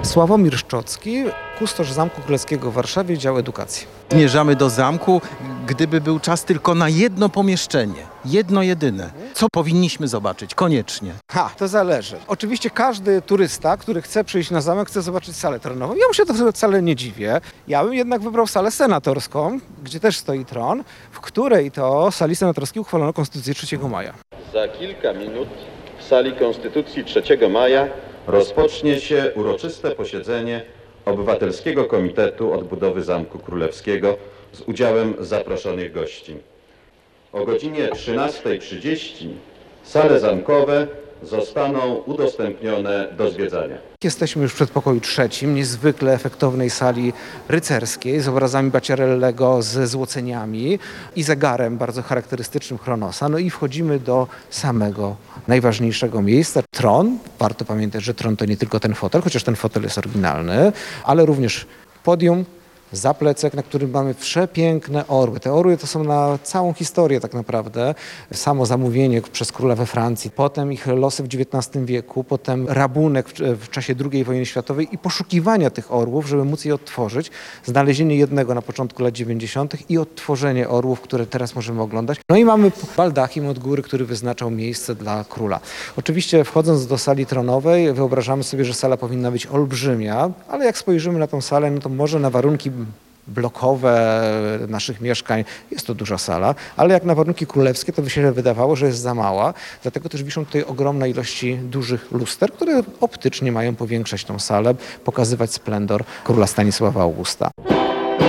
Sławomir Szczocki, kustosz Zamku Królewskiego w Warszawie, dział edukacji. Zmierzamy do zamku, gdyby był czas tylko na jedno pomieszczenie, jedno jedyne. Co powinniśmy zobaczyć koniecznie? To zależy. Oczywiście każdy turysta, który chce przyjść na zamek, chce zobaczyć salę tronową. Ja mu się to wcale nie dziwię. Ja bym jednak wybrał salę senatorską, gdzie też stoi tron, w której to sali senatorskiej uchwalono Konstytucję 3 maja. Za kilka minut w sali Konstytucji 3 maja rozpocznie się uroczyste posiedzenie Obywatelskiego Komitetu Odbudowy Zamku Królewskiego z udziałem zaproszonych gości. O godzinie 13:30 sale zamkowe zostaną udostępnione do zwiedzania. Jesteśmy już w przedpokoju trzecim, niezwykle efektownej sali rycerskiej z obrazami Bacciarellego, ze złoceniami i zegarem bardzo charakterystycznym Chronosa. No i wchodzimy do samego najważniejszego miejsca. Tron. Warto pamiętać, że tron to nie tylko ten fotel, chociaż ten fotel jest oryginalny, ale również podium, zaplecek, na którym mamy przepiękne orły. Te orły to są na całą historię tak naprawdę. Samo zamówienie przez króla we Francji, potem ich losy w XIX wieku, potem rabunek w czasie II wojny światowej i poszukiwania tych orłów, żeby móc je odtworzyć. Znalezienie jednego na początku lat 90. i odtworzenie orłów, które teraz możemy oglądać. No i mamy baldachim od góry, który wyznaczał miejsce dla króla. Oczywiście wchodząc do sali tronowej wyobrażamy sobie, że sala powinna być olbrzymia, ale jak spojrzymy na tą salę, no to może na warunki blokowe naszych mieszkań jest to duża sala, ale jak na warunki królewskie to by się wydawało, że jest za mała. Dlatego też wiszą tutaj ogromne ilości dużych luster, które optycznie mają powiększać tą salę, pokazywać splendor króla Stanisława Augusta.